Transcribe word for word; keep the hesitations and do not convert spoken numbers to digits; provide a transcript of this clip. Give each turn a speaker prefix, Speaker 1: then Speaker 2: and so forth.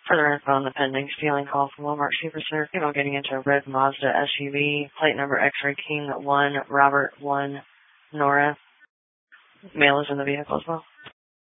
Speaker 1: Further info on the pending stealing call from Walmart Supercenter. Female getting into a red Mazda S U V. Plate number X-ray King one, Robert one, Nora. Male is in the vehicle as well.